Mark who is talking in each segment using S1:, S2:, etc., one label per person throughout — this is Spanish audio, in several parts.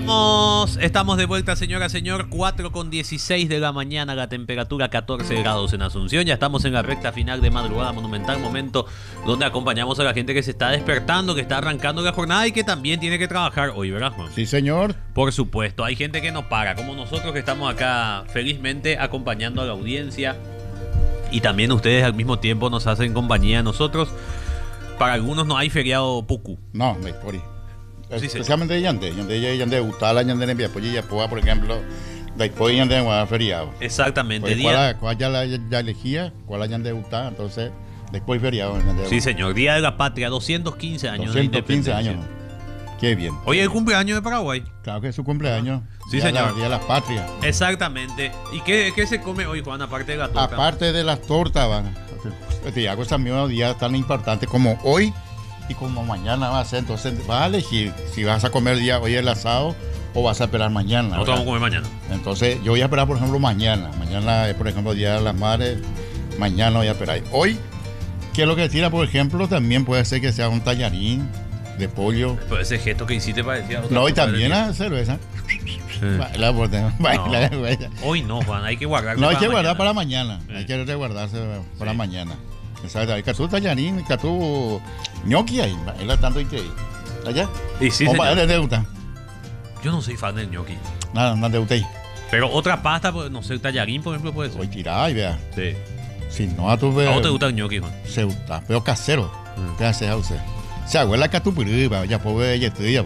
S1: Estamos de vuelta, señora, señor. 4:16 de la mañana, la temperatura 14 grados en Asunción. Ya estamos en la recta final de Madrugada Monumental, momento donde acompañamos a la gente que se está despertando, que está arrancando la jornada y que también tiene que trabajar hoy, ¿verdad, Juan?
S2: Sí, señor.
S1: Por supuesto, hay gente que no para, como nosotros que estamos acá felizmente acompañando a la audiencia. Y también ustedes al mismo tiempo nos hacen compañía a nosotros. Para algunos no hay feriado poco.
S2: No, no hay por ahí.
S1: Sí,
S2: especialmente yande gustala yande en Viapoya y Yapoa, por ejemplo, después yande en feriado.
S1: Exactamente.
S2: Pues, ¿cuál ya elegía? ¿Cuál yande gustaba? Entonces, después feriado.
S1: Sí, señor. Día de la Patria, 215 años
S2: 215
S1: de independencia.
S2: años. Qué bien.
S1: Hoy es el cumpleaños de Paraguay.
S2: Claro que es su cumpleaños.
S1: Sí, señor.
S2: Día de las Patrias.
S1: Exactamente. ¿Y qué se come hoy, Juan, aparte de la torta?
S2: Aparte de las tortas, van. Te hago ese mismo día tan importante como hoy y como mañana va a ser. Entonces vas a elegir si vas a comer día hoy el asado o vas a esperar mañana.
S1: Nosotros vamos a comer mañana.
S2: Entonces yo voy a esperar, por ejemplo, mañana. Mañana es, por ejemplo, Día de las Madres. Mañana voy a esperar. Hoy, ¿qué es lo que tira, por ejemplo? También puede ser que sea un tallarín de pollo.
S1: Pero ese gesto que hiciste parecía otra
S2: No, y
S1: cosa
S2: también la cerveza. Baila, baila.
S1: Hoy no, Juan, hay que guardar.
S2: No, hay que guardar para mañana. Hay que resguardarse para mañana. Exacto. Hay que tu tallarín, hay que tu ñoqui ahí. Baila tanto y que allá.
S1: Y sí,
S2: ¿te gusta?
S1: Yo no soy fan del ñoqui.
S2: Nada, no te gusta ahí.
S1: Pero otra pasta, pues, no sé, tallarín, por ejemplo, puede ser.
S2: Hoy tirá y vea.
S1: Sí.
S2: Si no, a tu
S1: ¿A vos te gusta el ñoqui, Juan?
S2: Se gusta, pero casero. ¿Qué haces a usted? Se abuela que tu piriba, ya puedo ver ella,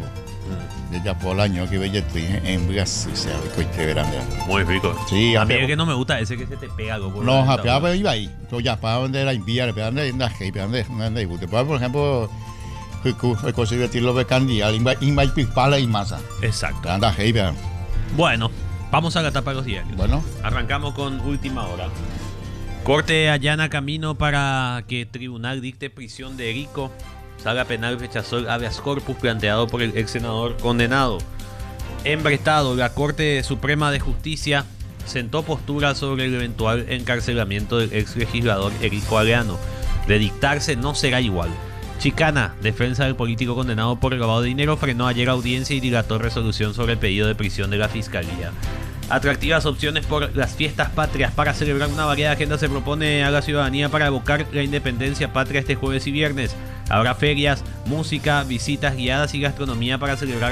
S2: ya por el año que veía en Brasil, se ve que verán.
S1: Muy rico.
S2: Sí,
S1: a mí es que no me gusta ese que se te pega algo.
S2: No, a iba ahí. Yo ya para donde la envía, le pegan de la gente, de por ejemplo, el conseguir estilo de candial, y pispala y masa.
S1: Exacto.
S2: Anda, hey, vean.
S1: Bueno, vamos a la tapa de los diarios.
S2: Bueno.
S1: Arrancamos con última hora. Corte allana camino para que tribunal dicte prisión de Erico. Sala penal rechazó el habeas corpus planteado por el ex senador condenado. En Brestado, la Corte Suprema de Justicia sentó postura sobre el eventual encarcelamiento del ex legislador Erico Aleano. De dictarse no será igual. Chicana, defensa del político condenado por lavado de dinero, frenó ayer audiencia y dilató resolución sobre el pedido de prisión de la Fiscalía. Atractivas opciones por las fiestas patrias. Para celebrar una variada agenda se propone a la ciudadanía para evocar la independencia patria este jueves y viernes. Habrá ferias, música, visitas guiadas y gastronomía para celebrar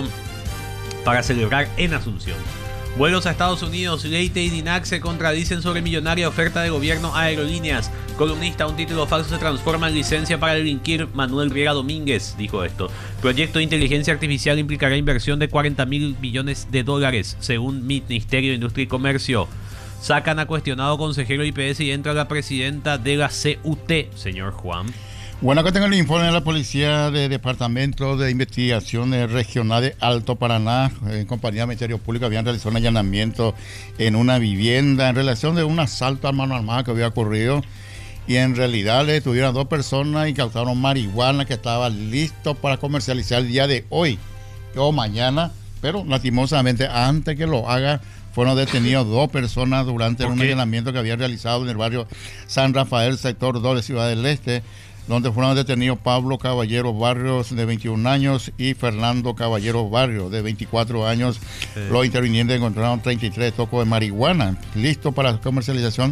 S1: en Asunción. Vuelos a Estados Unidos, Leite y Dinac se contradicen sobre millonaria oferta de gobierno a aerolíneas. Columnista, un título falso se transforma en licencia para delinquir. Manuel Riera Domínguez dijo esto. Proyecto de inteligencia artificial implicará inversión de 40.000 millones de dólares, según Ministerio de Industria y Comercio. Sacan a cuestionado consejero IPS y entra la presidenta de la CUT, señor Juan.
S2: Bueno, acá tengo el informe de la Policía de Departamento de Investigaciones Regional de Alto Paraná. En compañía del Ministerio Público habían realizado un allanamiento en una vivienda en relación de un asalto a mano armada que había ocurrido. Y en realidad le detuvieron a 2 personas y incautaron marihuana que estaba listo para comercializar el día de hoy o mañana. Pero lastimosamente antes que lo haga fueron detenidos 2 personas durante un allanamiento que habían realizado en el barrio San Rafael, sector 2 de Ciudad del Este, donde fueron detenidos Pablo Caballero Barrios, de 21 años, y Fernando Caballero Barrios, de 24 años. Sí. Los intervinientes encontraron 33 tocos de marihuana, listos para comercialización,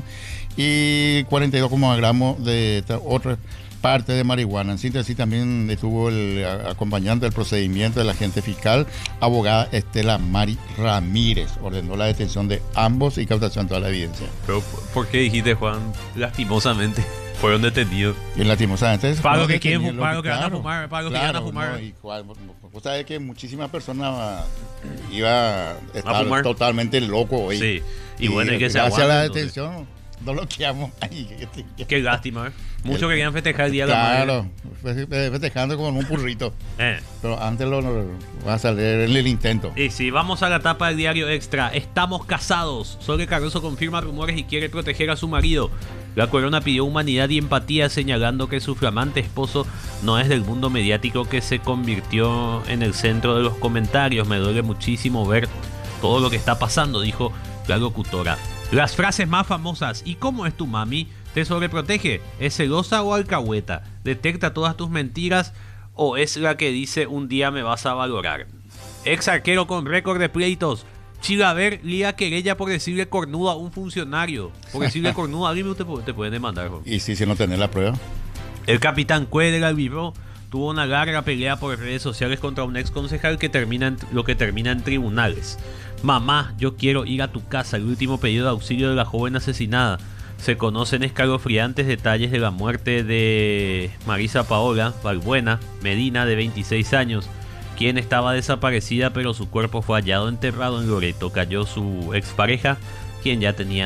S2: y 42 gramos de otra parte de marihuana. En síntesis, también estuvo el acompañante del procedimiento del agente fiscal, abogada Estela Mari Ramírez. Ordenó la detención de ambos y cautación de toda la evidencia.
S1: Pero, ¿por qué dijiste, Juan, lastimosamente? Fueron detenidos.
S2: Y lastimosamente.
S1: Para lo que quieren, para lo que van a fumar, para lo que van a fumar.
S2: No, igual, vos sabés que muchísimas personas iban a estar totalmente locos hoy.
S1: Sí, y bueno, hay que se
S2: gracias a la detención, no lo quedamos ahí.
S1: Qué lástima, ¿eh? Muchos querían festejar el día de la madre.
S2: Claro, festejando como en un burrito. Pero antes lo va a salir el intento.
S1: Y sí, vamos a la tapa del diario Extra. Estamos casados. Sol Cardoso confirma rumores y quiere proteger a su marido. La Corona pidió humanidad y empatía, señalando que su flamante esposo no es del mundo mediático que se convirtió en el centro de los comentarios. Me duele muchísimo ver todo lo que está pasando, dijo la locutora. Las frases más famosas. ¿Y cómo es tu mami? ¿Te sobreprotege? ¿Es celosa o alcahueta? ¿Detecta todas tus mentiras o es la que dice un día me vas a valorar? Ex arquero con récord de pleitos. Chilaver liga querella por decirle cornudo a un funcionario. Por decirle cornudo a alguien te pueden demandar.
S2: Y si no tenés la prueba.
S1: El capitán Cue del Albirro tuvo una larga pelea por redes sociales contra un ex concejal que termina en tribunales. Mamá, yo quiero ir a tu casa. El último pedido de auxilio de la joven asesinada. Se conocen escalofriantes detalles de la muerte de Marisa Paola Balbuena Medina, de 26 años, quien estaba desaparecida, pero su cuerpo fue hallado enterrado en Loreto. Cayó su expareja, quien ya tenía